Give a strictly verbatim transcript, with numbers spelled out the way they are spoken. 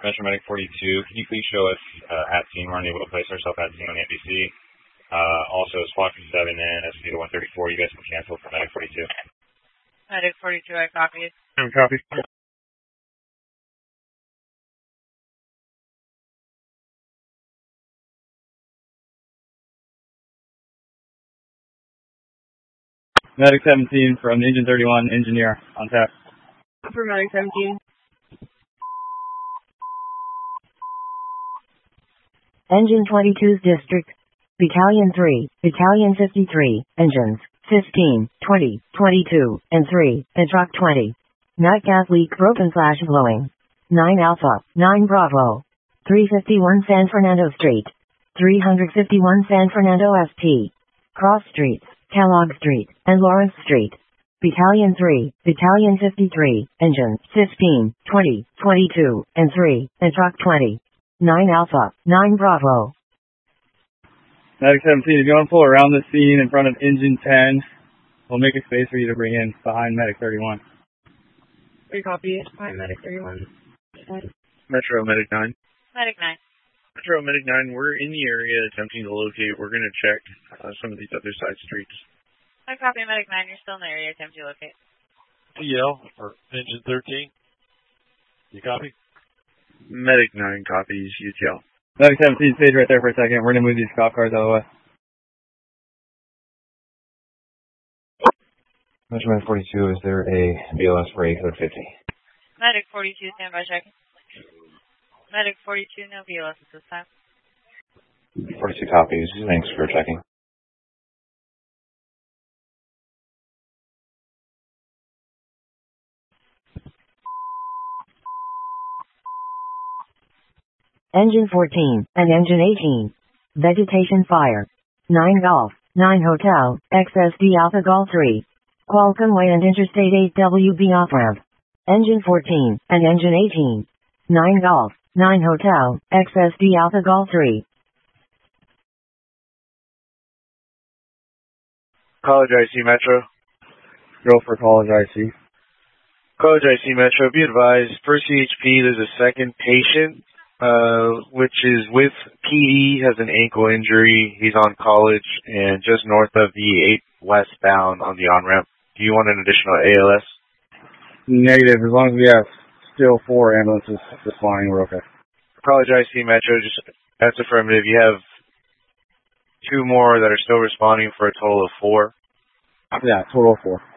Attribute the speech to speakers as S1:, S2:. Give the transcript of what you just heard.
S1: Metro Medic forty-two, can you please show us uh, at scene? We're unable to place ourselves at scene on the N B C. Uh, also, Squadron seven and S P to one thirty-four, you guys can cancel for Medic forty-two.
S2: Medic forty-two, I copy.
S3: I copy.
S4: Medic seventeen from Engine thirty-one, engineer, on tap.
S2: For Medic seventeen.
S5: Engine twenty-two's district. Battalion three, Battalion fifty-three, engines, fifteen, twenty, twenty-two, and three, and truck twenty. Night gas leak broken slash blowing. nine Alpha, nine Bravo. three fifty-one San Fernando Street. three fifty-one San Fernando S T. Cross Streets, Kellogg Street, and Lawrence Street. Battalion three, Battalion fifty-three, engines, fifteen, twenty, twenty-two, and three, and truck twenty. nine Alpha, nine Bravo.
S4: Medic seventeen, if you want to pull around the scene in front of Engine ten, we'll make a space for you to bring in behind Medic thirty-one.
S2: We copy it. Behind Medic thirty-one.
S3: Metro Medic nine.
S2: Medic nine.
S3: Metro Medic nine, we're in the area attempting to locate. We're going to check uh, some of these other side streets.
S2: I copy Medic nine. You're still in the area attempting to locate.
S6: T L, or Engine thirteen. You copy?
S3: Medic nine copies, U T L.
S4: Medic seventeen, stay right there for a second. We're going to move these cop cars out of the way.
S1: Metro Medic forty-two, is there a B L S for A code fifty?
S2: Medic forty-two, stand by checking. Medic forty-two, no B L S at this time.
S1: forty-two copies, thanks for checking.
S5: Engine fourteen, and Engine eighteen. Vegetation fire. nine Golf, nine Hotel, X S D Alpha Golf three. Qualcomm Way and Interstate eight W B off-ramp. Engine fourteen, and Engine eighteen. nine Golf, nine Hotel, X S D Alpha Golf three.
S3: College I C Metro.
S4: Go for College I C.
S3: College I C Metro, be advised, per C H P, there's a second patient, uh, which is with P E, has an ankle injury. He's on College and just north of the eight westbound on the on-ramp. Do you want an additional A L S?
S4: Negative. As long as we have still four ambulances responding, we're okay.
S3: College I C Metro, just that's affirmative. You have two more that are still responding for a total of four.
S4: Yeah, total of four.